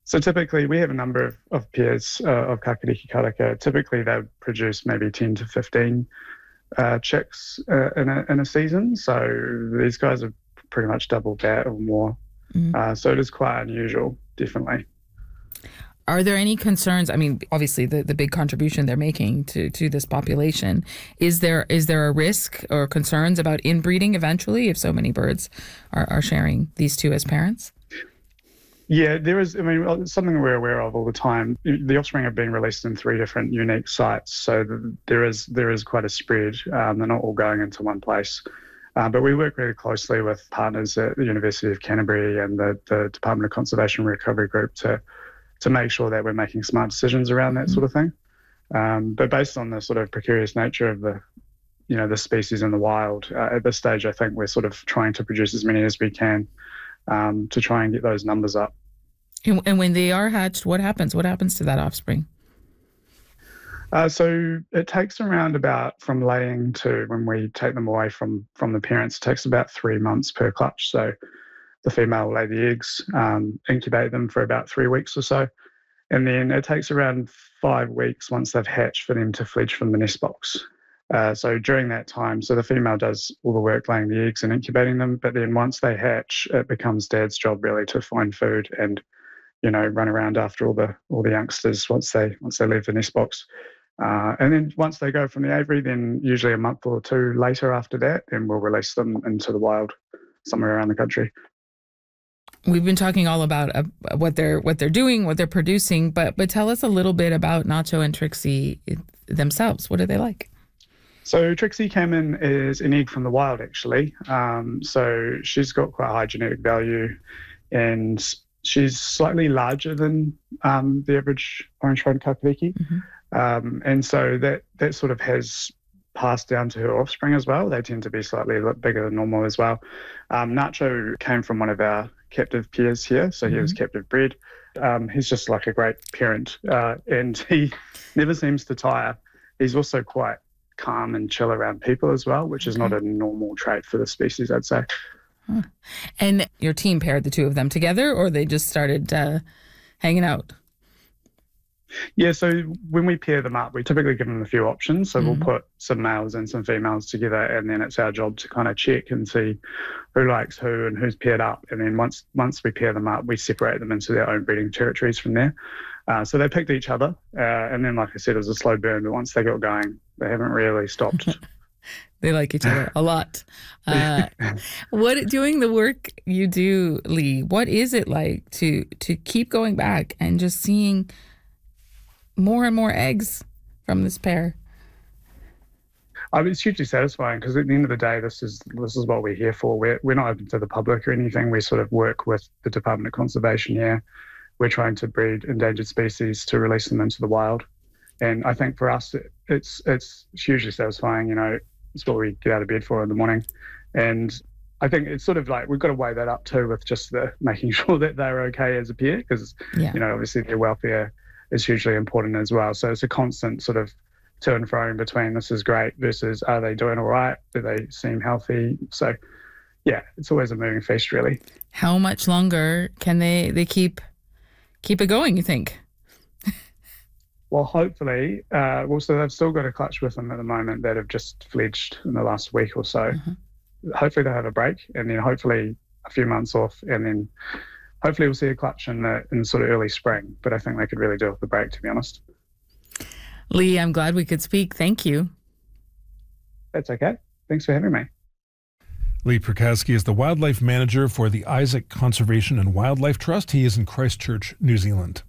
So typically we have a number of pairs of Kakariki Karaka. Typically they produce maybe 10 to 15 chicks in a season. So these guys are pretty much double that or more. So it is quite unusual, definitely. Are there any concerns? I mean, obviously the big contribution they're making to this population. Is there a risk or concerns about inbreeding eventually if so many birds are sharing these two as parents? Yeah, there is. I mean, it's something we're aware of all the time. The offspring are being released in 3 different unique sites, so there is quite a spread. They're not all going into one place. But we work really closely with partners at the University of Canterbury and the Department of Conservation and Recovery Group to make sure that we're making smart decisions around that sort of thing. But based on the sort of precarious nature of the species in the wild, at this stage, I think we're sort of trying to produce as many as we can to try and get those numbers up. And when they are hatched, what happens? What happens to that offspring? So it takes around about, from laying to when we take them away from the parents, it takes about 3 months per clutch. So the female will lay the eggs, incubate them for about 3 weeks or so. And then it takes around 5 weeks once they've hatched for them to fledge from the nest box. So during that time, so the female does all the work laying the eggs and incubating them. But then once they hatch, it becomes dad's job really to find food and, run around after all the youngsters once they leave the nest box. And then once they go from the aviary, then usually a month or 2 later after that, then we'll release them into the wild somewhere around the country. We've been talking all about what they're doing, what they're producing, but tell us a little bit about Nacho and Trixie themselves. What are they like? So Trixie came in as an egg from the wild, actually. So she's got quite high genetic value, and she's slightly larger than the average orange-throated Kakariki. And so that sort of has passed down to her offspring as well. They tend to be slightly bigger than normal as well. Nacho came from one of our captive pairs here, so he was captive bred. He's just like a great parent, and he never seems to tire. He's also quite calm and chill around people as well, which is not a normal trait for the species, I'd say. And your team paired the two of them together, or they just started hanging out? Yeah, so when we pair them up, we typically give them a few options. So we'll put some males and some females together, and then it's our job to kind of check and see who likes who and who's paired up. And then once we pair them up, we separate them into their own breeding territories from there. So they picked each other, and then, like I said, it was a slow burn, but once they got going, they haven't really stopped. They like each other a lot. Doing the work you do, Lee, what is it like to keep going back and just seeing more and more eggs from this pair? It's hugely satisfying because at the end of the day, this is what we're here for. We're not open to the public or anything. We sort of work with the Department of Conservation here. We're trying to breed endangered species to release them into the wild. And I think for us, it's hugely satisfying. It's what we get out of bed for in the morning. And I think it's sort of like we've got to weigh that up too with just the making sure that they're okay as a pair because, obviously their welfare is hugely important as well. So it's a constant sort of to and fro in between this is great versus are they doing all right? Do they seem healthy? So, yeah, it's always a moving feast, really. How much longer can they keep it going, you think? Well, hopefully, so they've still got a clutch with them at the moment that have just fledged in the last week or so. Hopefully they'll have a break and then hopefully a few months off and then hopefully we'll see a clutch in sort of early spring. But I think they could really do with the break, to be honest. Lee, I'm glad we could speak. Thank you. That's okay. Thanks for having me. Lee Prokowski is the Wildlife Manager for the Isaac Conservation and Wildlife Trust. He is in Christchurch, New Zealand.